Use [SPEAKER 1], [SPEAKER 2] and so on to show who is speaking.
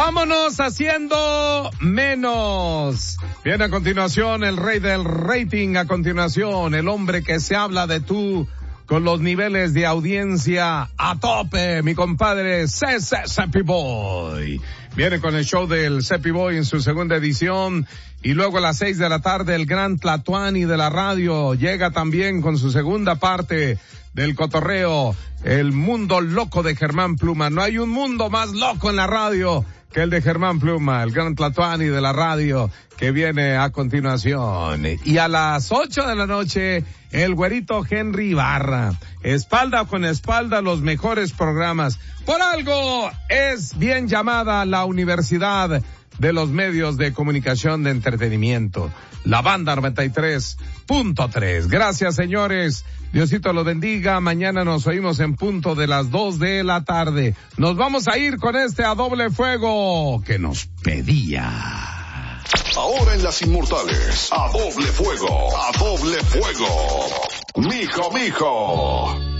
[SPEAKER 1] Vámonos haciendo menos. Viene a continuación el rey del rating, a continuación el hombre que se habla de tú con los niveles de audiencia a tope, mi compadre Cepi Boy. Viene con el show del Cepi Boy en su segunda edición y luego a las 6 de la tarde el gran Tlatuani de la radio llega también con su segunda parte del cotorreo, el mundo loco de Germán Pluma. No hay un mundo más loco en la radio que el de Germán Pluma, el gran Tlatuani de la radio, que viene a continuación. Y a las 8 de la noche, el güerito Henry Ibarra. Espalda con espalda, los mejores programas. Por algo es bien llamada la Universidad de los Medios de Comunicación de Entretenimiento, la Banda 93.3. Gracias, señores. Diosito los bendiga. Mañana nos oímos en punto de las 2 de la tarde. Nos vamos a ir con este A Doble Fuego que nos pedía.
[SPEAKER 2] Ahora en Las Inmortales, A Doble Fuego, A Doble Fuego. Mijo.